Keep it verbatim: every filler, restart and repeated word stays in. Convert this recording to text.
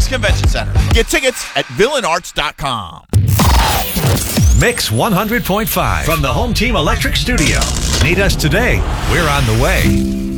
Arts Convention Center. Get tickets at villain arts dot com. Mix one hundred point five from the Home Team Electric Studio. Need us today? We're on the way.